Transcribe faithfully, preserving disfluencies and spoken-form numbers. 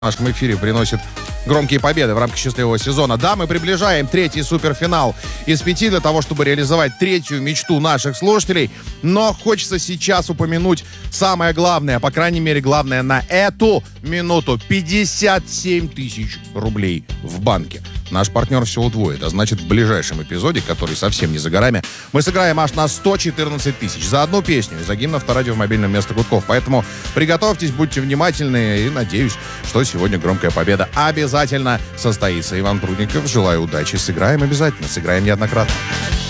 в нашем эфире приносит громкие победы в рамках счастливого сезона. Да, мы приближаем третий суперфинал из пяти для того, чтобы реализовать третью мечту наших слушателей. Но хочется сейчас упомянуть самое главное, по крайней мере, главное на эту минуту. пятьдесят семь тысяч рублей в банке. Наш партнер все удвоит, а значит, в ближайшем эпизоде, который совсем не за горами, мы сыграем аж на сто четырнадцать тысяч за одну песню из-за гимна «Авторадио» в мобильном место Гудков. Поэтому приготовьтесь, будьте внимательны и надеюсь, что сегодня громкая победа обязательно состоится. Иван Прудников, желаю удачи. Сыграем обязательно, сыграем неоднократно.